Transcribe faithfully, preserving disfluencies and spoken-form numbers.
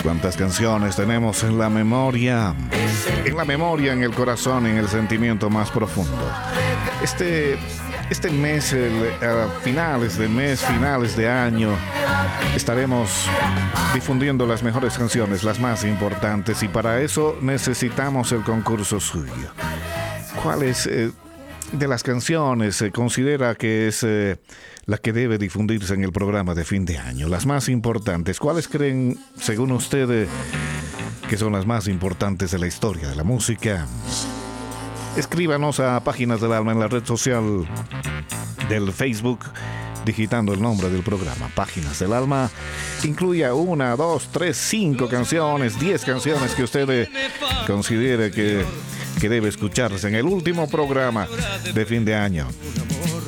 Cuántas canciones tenemos en la memoria, en la memoria, en el corazón, en el sentimiento más profundo. Este, este mes, el, a finales de mes, finales de año, estaremos difundiendo las mejores canciones, las más importantes, y para eso necesitamos el concurso suyo. ¿Cuáles eh, de las canciones se considera que es eh, la que debe difundirse en el programa de fin de año? Las más importantes. ¿Cuáles creen, según ustedes, que son las más importantes de la historia de la música? Escríbanos a Páginas del Alma en la red social del Facebook, digitando el nombre del programa, Páginas del Alma. Incluya una, dos, tres, cinco canciones, diez canciones que usted considere que, que debe escucharse en el último programa de fin de año.